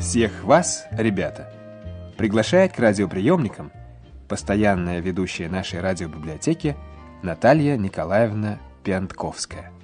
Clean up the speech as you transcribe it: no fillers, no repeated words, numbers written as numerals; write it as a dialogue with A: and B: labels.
A: Всех вас, ребята, приглашает к радиоприемникам постоянная ведущая нашей радиобиблиотеки Наталья Николаевна Пиантковская.